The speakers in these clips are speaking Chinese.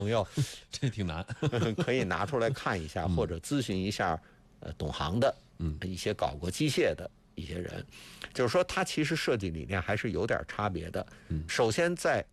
朋友， 这挺难， 可以拿出来看一下，或者咨询一下懂行的，一些搞过机械的一些人，就是说它其实设计理念还是有点差别的。首先在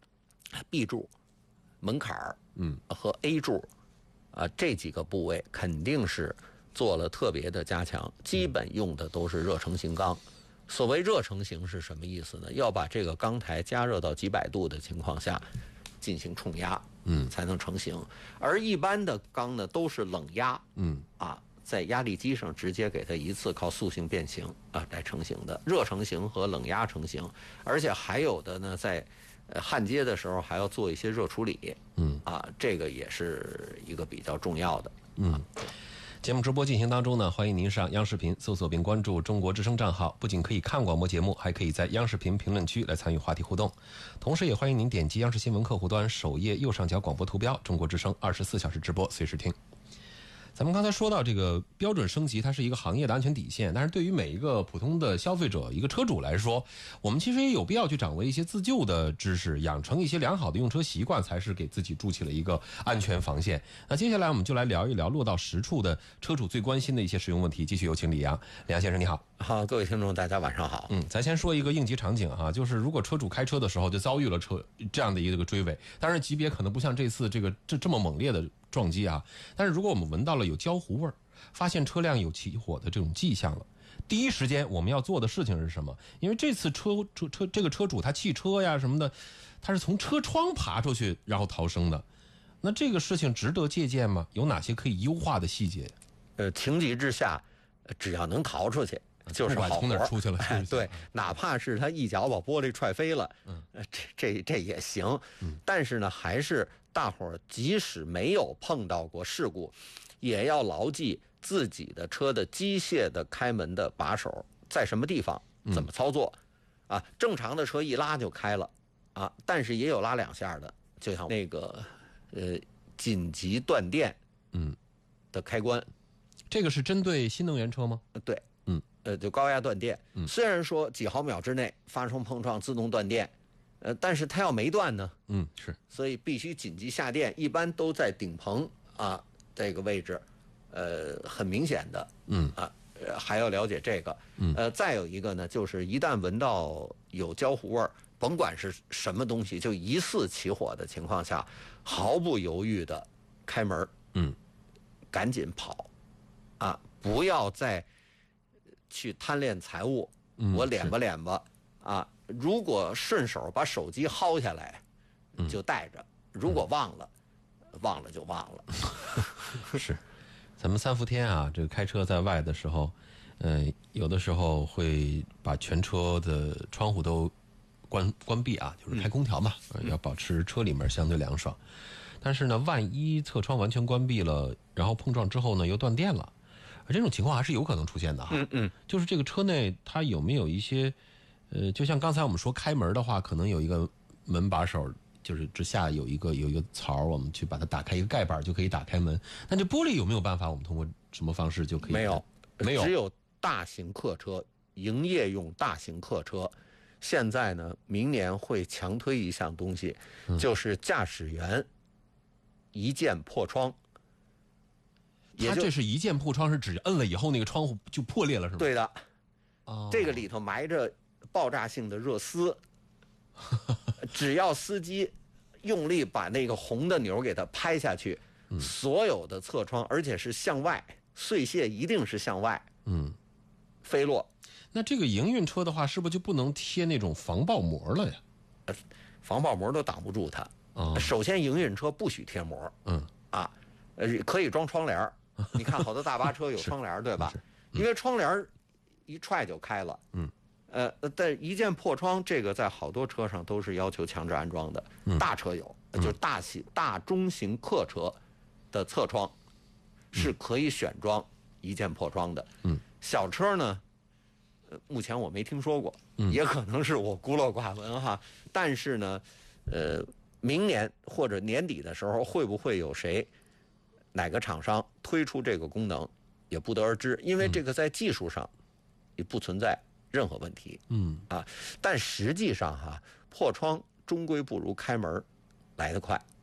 B 柱、门槛和 A 柱这几个部位肯定是做了特别的加强，基本用的都是热成型钢。所谓热成型是什么意思呢？要把这个钢台加热到几百度的情况下进行冲压，才能成型。而一般的钢呢都是冷压，在压力机上直接给它一次靠塑性变形来成型的。热成型和冷压成型，而且还有的呢在焊接的时候还要做一些热处理，这个也是一个比较重要的。 节目直播进行当中呢，欢迎您上央视频搜索并关注中国之声账号，不仅可以看广播节目，还可以在央视频评论区来参与话题互动。同时也欢迎您点击央视新闻客户端首页右上角广播图标，中国之声24小时直播，随时听。咱们刚才说到这个标准升级，它是一个行业的安全底线，但是对于每一个普通的消费者，一个车主来说，我们其实也有必要去掌握一些自救的知识，养成一些良好的用车习惯，才是给自己筑起了一个安全防线。那接下来我们就来聊一聊落到实处的车主最关心的一些实用问题。继续有请李阳。李阳先生你好。 好，各位听众大家晚上好。 咱先说一个应急场景哈，就是如果车主开车的时候就遭遇了这样的一个追尾，当然级别可能不像这次这么猛烈的撞击啊，但是如果我们闻到了有焦糊味儿，发现车辆有起火的这种迹象了，第一时间我们要做的事情是什么？因为这次这个车主他汽车呀什么的，他是从车窗爬出去然后逃生的，那这个事情值得借鉴吗？有哪些可以优化的细节？情急之下，只要能逃出去就是好活， 从哪儿出去了？ 对，哪怕是他一脚把玻璃踹飞了，这也行。但是呢，还是大伙儿即使没有碰到过事故，也要牢记自己的车的机械的开门的把手在什么地方，怎么操作正常的车一拉就开了但是也有拉两下的，就像那个紧急断电的开关。 这个是针对新能源车吗？ 对。就高压断电，虽然说几毫秒之内发生碰撞自动断电，但是它要没断呢， 是， 所以必须紧急下电，一般都在顶棚这个位置，很明显的，还要了解这个，再有一个呢，就是一旦闻到有焦糊味儿，甭管是什么东西，就疑似起火的情况下，毫不犹豫的开门，赶紧跑，不要再去贪恋财物，我敛吧如果顺手把手机薅下来，就带着；如果忘了就忘了。 是，咱们3伏天这个开车在外的时候，有的时候会把全车的窗户都关闭就是开空调嘛，要保持车里面相对凉爽。但是呢，万一侧窗完全关闭了，然后碰撞之后呢又断电了。这种情况还是有可能出现的就是这个车内它有没有一些就像刚才我们说开门的话，可能有一个门把手，就是之下有一个槽，我们去把它打开一个盖板就可以打开门。那这玻璃有没有办法我们通过什么方式就可以？没有， 只有大型客车，营业用大型客车现在呢明年会强推一项东西，就是驾驶员一键破窗。 它这是一键破窗，是指摁了以后那个窗户就破裂了是吗？ 对的，这个里头埋着爆炸性的热丝，只要司机用力把那个红的钮给它拍下去，所有的侧窗，而且是向外碎屑，一定是向外飞落。 那这个营运车的话，是不是就不能贴那种防爆膜了呀？ 防爆膜都挡不住它。首先，营运车不许贴膜。可以装窗帘。你看好多大巴车有窗帘对吧？因为窗帘一踹就开了。但一键破窗这个在好多车上都是要求强制安装的。大车有，就是大中型客车的侧窗是可以选装一键破窗的。小车呢，目前我没听说过，也可能是我孤陋寡闻哈。但是呢，明年或者年底的时候，会不会有哪个厂商推出这个功能，也不得而知，因为这个在技术上也不存在任何问题。但实际上破窗终归不如开门来得快。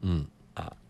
啊，